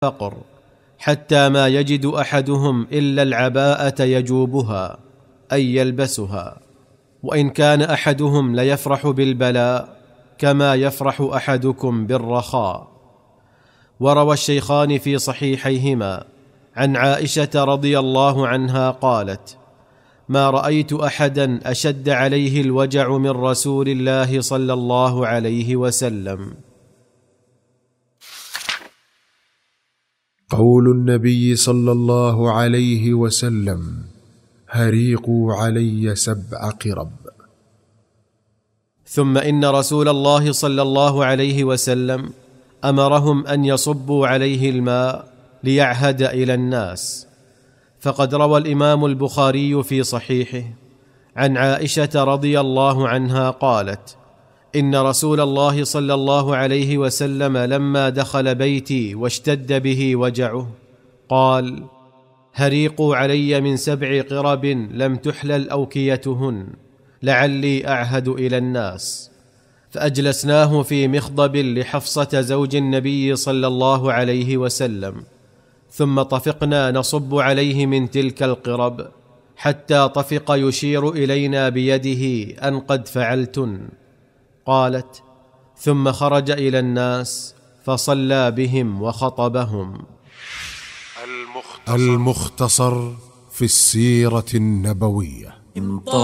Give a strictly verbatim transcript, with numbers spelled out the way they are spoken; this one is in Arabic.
فقر، حتى ما يجد أحدهم إلا العباءة يجوبها أي يلبسها، وإن كان أحدهم ليفرح بالبلاء كما يفرح أحدكم بالرخاء. وروى الشيخان في صحيحيهما عن عائشة رضي الله عنها قالت: ما رأيت أحدا أشد عليه الوجع من رسول الله صلى الله عليه وسلم. قول النبي صلى الله عليه وسلم: هريقوا علي سبع قرب. ثم إن رسول الله صلى الله عليه وسلم أمرهم أن يصبوا عليه الماء ليعهد إلى الناس. فقد روى الإمام البخاري في صحيحه عن عائشة رضي الله عنها قالت: إن رسول الله صلى الله عليه وسلم لما دخل بيتي واشتد به وجعه قال: هريقوا علي من سبع قرب لم تحلل أوكيتهن لعلي أعهد إلى الناس. فأجلسناه في مخضب لحفصة زوج النبي صلى الله عليه وسلم، ثم طفقنا نصب عليه من تلك القرب حتى طفق يشير إلينا بيده أن قد فعلتن. قالت: ثم خرج إلى الناس فصلى بهم وخطبهم. المختصر في السيرة النبوية.